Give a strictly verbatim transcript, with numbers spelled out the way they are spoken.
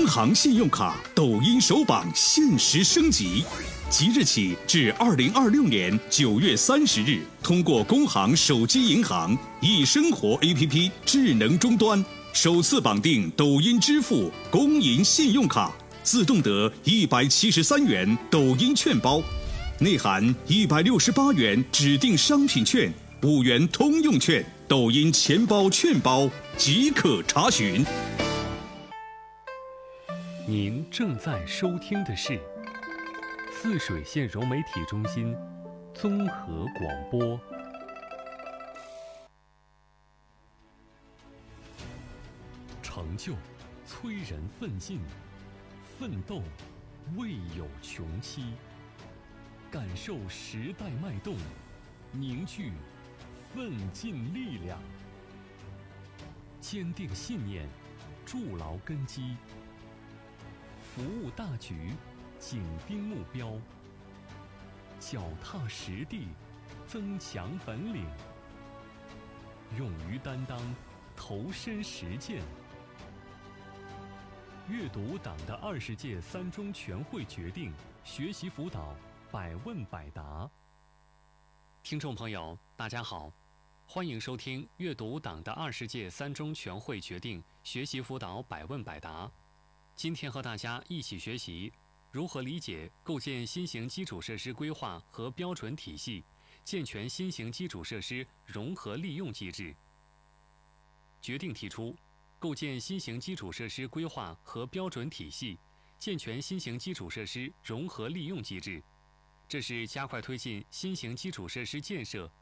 工行信用卡抖音首榜限时升级，即日起至二零二六年九月三十日，通过工行手机银行易生活 A P P 智能终端，首次绑定抖音支付工银信用卡，自动得一百七十三元抖音券包，内含一百六十八元指定商品券、五元通用券、抖音钱包券包，即可查询。 您正在收听的是泗水县融媒体中心综合广播。成就催人奋进，奋斗未有穷期。感受时代脉动，凝聚奋进力量，坚定信念，筑牢根基，服务大局，紧盯目标，脚踏实地，增强本领，勇于担当，投身实践。阅读党的二十届三中全会决定，学习辅导百问百答。听众朋友，大家好，欢迎收听阅读党的二十届三中全会决定，学习辅导百问百答。今天和大家一起学习如何理解构建新型基础设施规划和标准体系，健全新型基础设施融合利用机制。决定提出，构建新型基础设施规划和标准体系，健全新型基础设施融合利用机制。这是加快推进新型基础设施建设